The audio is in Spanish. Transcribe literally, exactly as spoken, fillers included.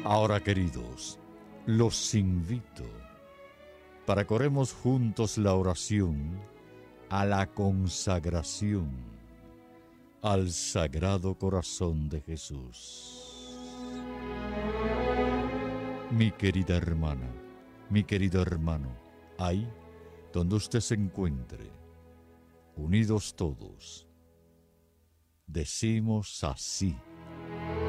Ahora, queridos, los invito para que oremos juntos la oración a la consagración al Sagrado Corazón de Jesús. Mi querida hermana, mi querido hermano, ahí donde usted se encuentre, unidos todos, decimos así